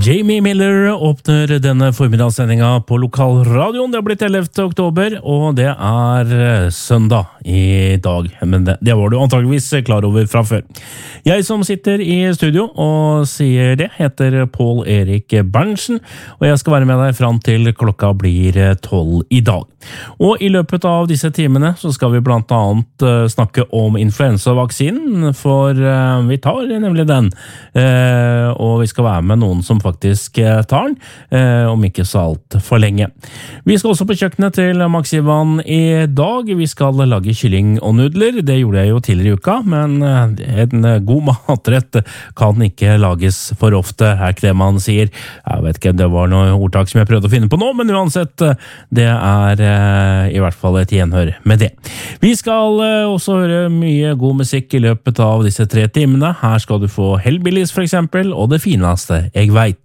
Jamie Miller åpner denne formidagssendinga på lokalradioen. Det har blitt 11. oktober, og det søndag i dag. Men det var du antageligvis klar over fra før. Jeg som sitter i studio og sier det, heter Pål Erik Berntsen, og jeg skal være med deg fram til klokka blir 12 i dag. Og i løpet av disse timene så skal vi blant annet snakke om influensavaksinen, for vi tar nemlig den, og vi skal være med noen som faktisk tar den, om ikke så alt for lenge. Vi skal også på kjøkkenet til Max Ivan i dag. Vi skal lage kylling og nudler. Det gjorde jeg jo tidligere i uka, men en god matrett kan ikke lages for ofte, er ikke det man sier. Jeg vet ikke, det var noe ordtak som jeg prøvde å finne på nå, men uansett, det i hvert fall et gjenhør med det. Vi skal også høre mye god musikk i løpet av disse 3 timene. Her skal du få Hellbillies for eksempel, og det fineste jeg vet.